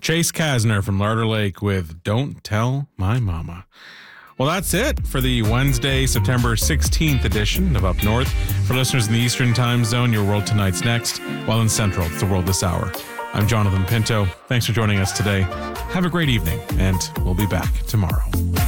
Chase Kasner from Larder Lake with Don't Tell My Mama. Well, that's it for the Wednesday, September 16th edition of Up North. For listeners in the Eastern Time Zone, Your World Tonight's next, while in Central, it's The World This Hour. I'm Jonathan Pinto. Thanks for joining us today. Have a great evening, and we'll be back tomorrow.